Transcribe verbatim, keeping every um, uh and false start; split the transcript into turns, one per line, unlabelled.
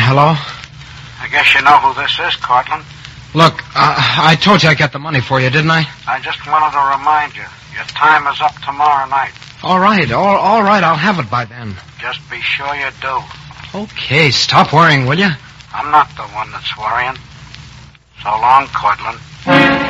hello?
I guess you know who this is, Cortland.
Look, uh, I told you I got the money for you, didn't I?
I just wanted to remind you. Your time is up tomorrow night.
All right, all, all right, I'll have it by then.
Just be sure you do.
Okay, stop worrying, will you?
I'm not the one that's worrying. So long, Cortland.